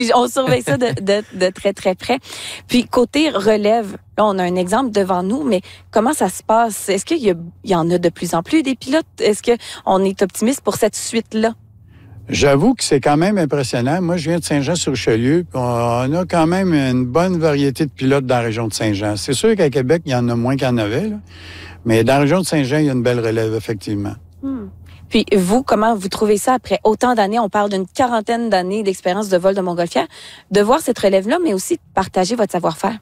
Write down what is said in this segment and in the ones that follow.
On surveille ça de très, très près. Puis, côté relève, là, on a un exemple devant nous, mais comment ça se passe? Est-ce qu'il y en a de plus en plus des pilotes? Est-ce qu'on est optimiste pour cette suite-là? J'avoue que c'est quand même impressionnant. Moi, je viens de Saint-Jean-sur-Richelieu. On a quand même une bonne variété de pilotes dans la région de Saint-Jean. C'est sûr qu'à Québec, il y en a moins qu'il y en avait, là. Mais dans la région de Saint-Jean, il y a une belle relève, effectivement. Puis vous, comment vous trouvez ça après autant d'années? On parle d'une 40aine d'années d'expérience de vol de montgolfière. De voir cette relève-là, mais aussi de partager votre savoir-faire.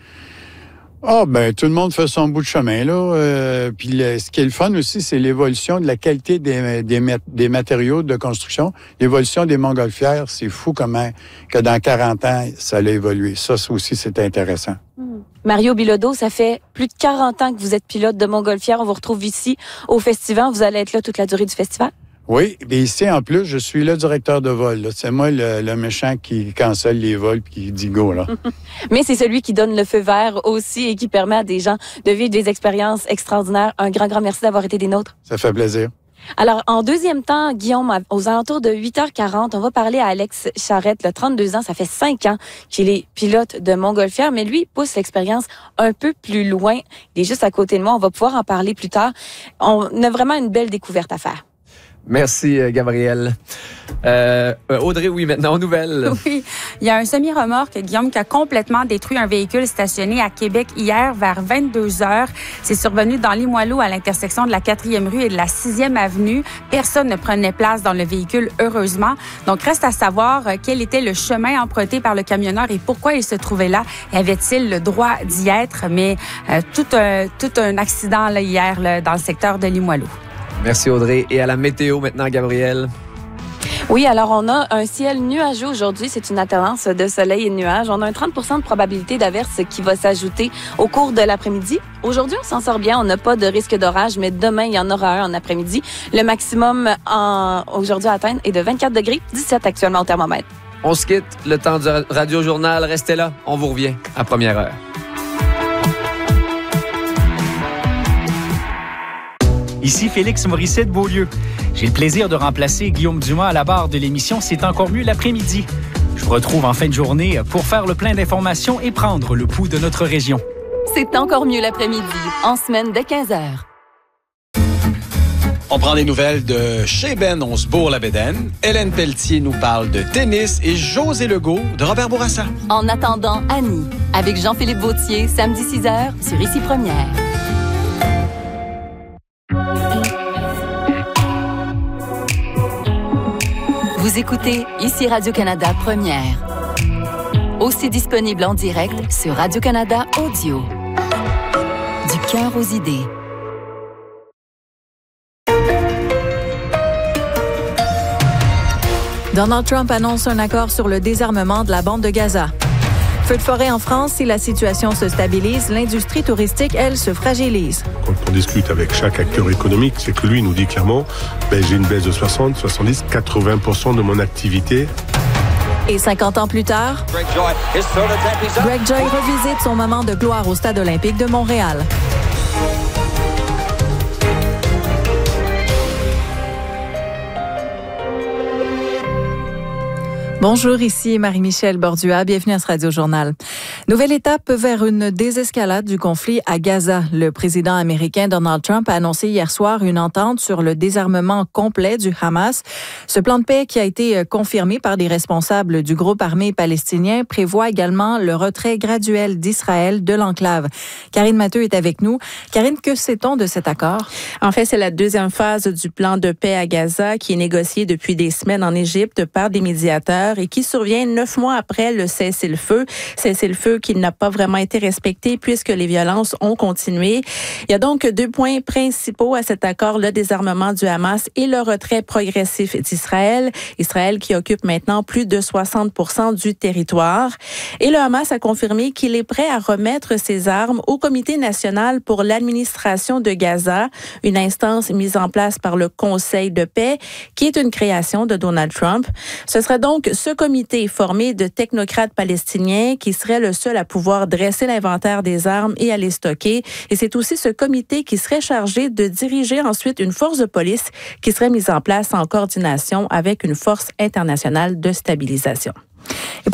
Tout le monde fait son bout de chemin, là. Puis ce qui est le fun aussi, c'est l'évolution de la qualité des matériaux de construction. L'évolution des montgolfières, c'est fou comment que dans 40 ans, ça a évolué. Ça aussi, c'est intéressant. Mario Bilodeau, ça fait plus de 40 ans que vous êtes pilote de montgolfière. On vous retrouve ici au festival. Vous allez être là toute la durée du festival? Oui, et ici, en plus, je suis le directeur de vol. Là. C'est moi le méchant qui cancelle les vols puis qui dit go, là. Mais c'est celui qui donne le feu vert aussi et qui permet à des gens de vivre des expériences extraordinaires. Un grand, grand merci d'avoir été des nôtres. Ça fait plaisir. Alors, en deuxième temps, Guillaume, aux alentours de 8h40, on va parler à Alex Charrette, 32 ans. Ça fait 5 ans qu'il est pilote de montgolfière, mais lui, il pousse l'expérience un peu plus loin. Il est juste à côté de moi. On va pouvoir en parler plus tard. On a vraiment une belle découverte à faire. Merci, Gabrielle. Audrey, oui, maintenant, aux nouvelles. Oui, il y a un semi-remorque, Guillaume, qui a complètement détruit un véhicule stationné à Québec hier vers 22 heures. C'est survenu dans Limoilou, à l'intersection de la 4e rue et de la 6e avenue. Personne ne prenait place dans le véhicule, heureusement. Donc, reste à savoir quel était le chemin emprunté par le camionneur et pourquoi il se trouvait là. Avait-il le droit d'y être? Mais tout un accident là, hier là, dans le secteur de Limoilou. Merci, Audrey. Et à la météo maintenant, Gabrielle. Oui, alors on a un ciel nuageux aujourd'hui. C'est une alternance de soleil et de nuages. On a un 30% de probabilité d'averse qui va s'ajouter au cours de l'après-midi. Aujourd'hui, on s'en sort bien. On n'a pas de risque d'orage, mais demain, il y en aura un en après-midi. Le maximum aujourd'hui à atteindre est de 24 degrés, 17 actuellement au thermomètre. On se quitte. Le temps du Radio-Journal. Restez là. On vous revient à première heure. Ici Félix Morisset de Beaulieu. J'ai le plaisir de remplacer Guillaume Dumas à la barre de l'émission C'est encore mieux l'après-midi. Je vous retrouve en fin de journée pour faire le plein d'informations et prendre le pouls de notre région. C'est encore mieux l'après-midi, en semaine dès 15h. On prend des nouvelles de chez Ben Onsbourg-la-Bédaine. Hélène Pelletier nous parle de tennis et José Legault de Robert Bourassa. En attendant, Annie, avec Jean-Philippe Vautier, samedi 6h sur Ici Première. Vous écoutez Ici Radio-Canada Première. Aussi disponible en direct sur Radio-Canada Audio. Du cœur aux idées. Donald Trump annonce un accord sur le désarmement de la bande de Gaza. Feu de forêt en France, si la situation se stabilise, l'industrie touristique, elle, se fragilise. Quand on discute avec chaque acteur économique, c'est que lui nous dit clairement, j'ai une baisse de 60, 70, 80% de mon activité. Et 50 ans plus tard, Greg Joy revisite son moment de gloire au Stade olympique de Montréal. Bonjour, ici Marie-Michel Bordua. Bienvenue à ce Radio-Journal. Nouvelle étape vers une désescalade du conflit à Gaza. Le président américain Donald Trump a annoncé hier soir une entente sur le désarmement complet du Hamas. Ce plan de paix qui a été confirmé par des responsables du groupe armé palestinien prévoit également le retrait graduel d'Israël de l'enclave. Karine Matteux est avec nous. Karine, que sait-on de cet accord? En fait, c'est la deuxième phase du plan de paix à Gaza qui est négocié depuis des semaines en Égypte par des médiateurs et qui survient 9 mois après le cessez-le-feu. Cessez-le-feu qui n'a pas vraiment été respecté puisque les violences ont continué. Il y a donc 2 points principaux à cet accord, le désarmement du Hamas et le retrait progressif d'Israël. Israël qui occupe maintenant plus de 60% du territoire. Et le Hamas a confirmé qu'il est prêt à remettre ses armes au Comité national pour l'administration de Gaza, une instance mise en place par le Conseil de paix qui est une création de Donald Trump. Ce serait donc ce comité formé de technocrates palestiniens qui serait le seul à pouvoir dresser l'inventaire des armes et à les stocker. Et c'est aussi ce comité qui serait chargé de diriger ensuite une force de police qui serait mise en place en coordination avec une force internationale de stabilisation.